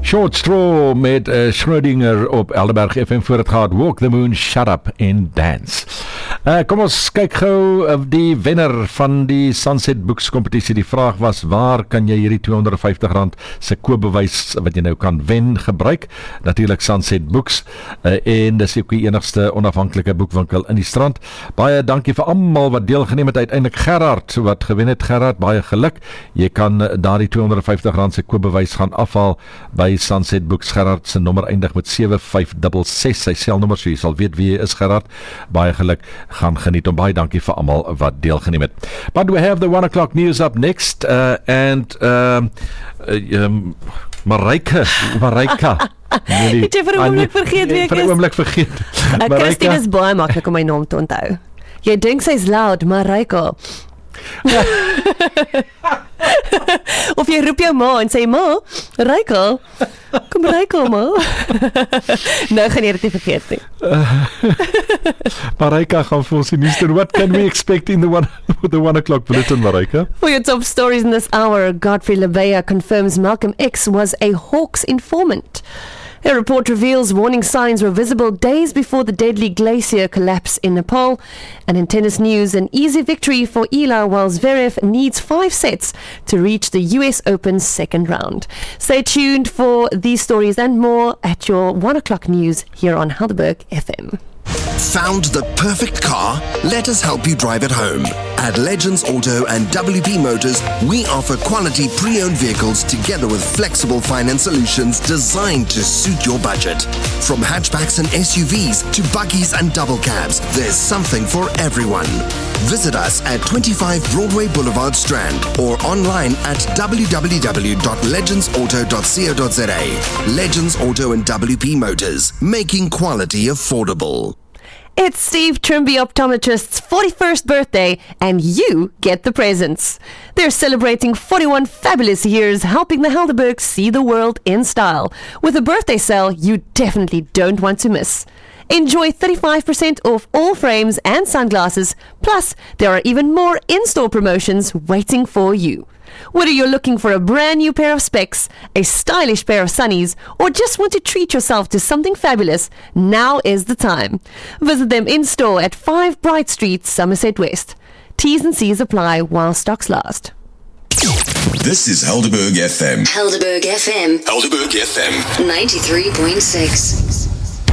Short Straw met Schrödinger op Helderberg FM voor het gaat Walk the Moon, Shut Up and Dance. Kom ons kyk gou die wenner van die Sunset Books kompetisie. Die vraag was, waar kan jy hierdie R250 se koopbewys wat jy nou kan wen gebruik? Natuurlik Sunset Books en dis ook die enigste onafhanklike boekwinkel in die strand. Baie dankie vir almal wat deelgeneem het. Uiteindelik Gerard wat gewen het. Gerard, baie geluk. Jy kan daardie R250 se koopbewys gaan afhaal by Sunset Books. Gerard se nommer eindig met 7566. Sy selnommer, so jy sal weet wie hy is, Gerard. Baie geluk, gaan geniet om. Baie dankie vir almal wat deelgeneem het. But we have the 1 o'clock news up next and Marika. Het jy vir 'n oomblik vergeet wie ek is? Vir 'n oomblik vergeet. Christine is baie maklik om my naam te onthou. Jy dink sy's loud, Marika. Of jy roep jou ma en sê, ma, Rachel, kom Rachel, ma. Nou gaan jy dit nie vergeet nie. Marika gaan vir ons die nuus doen. What can we expect in the 1 o'clock bulletin, Marika? For your top stories in this hour, Godfrey Lebeya confirms Malcolm X was a Hawks informant. A report reveals warning signs were visible days before the deadly glacier collapse in Nepal. And in tennis news, an easy victory for Ila while Zverev needs 5 sets to reach the US Open's second round. Stay tuned for these stories and more at your 1 o'clock news here on Helderberg FM. Found the perfect car? Let us help you drive it home. At Legends Auto and WP Motors, we offer quality pre-owned vehicles together with flexible finance solutions designed to suit your budget. From hatchbacks and SUVs to buggies and double cabs, there's something for everyone. Visit us at 25 Broadway Boulevard, Strand, or online at www.legendsauto.co.za. Legends Auto and WP Motors, making quality affordable. It's Steve Trimby Optometrist's 41st birthday, and you get the presents. They're celebrating 41 fabulous years helping the Helderbergs see the world in style, with a birthday sale you definitely don't want to miss. Enjoy 35% off all frames and sunglasses, plus there are even more in-store promotions waiting for you. Whether you're looking for a brand new pair of specs, a stylish pair of sunnies, or just want to treat yourself to something fabulous, now is the time. Visit them in-store at 5 Bright Street, Somerset West. T's and C's apply while stocks last. This is Helderberg FM. Helderberg FM. Helderberg FM. 93.6.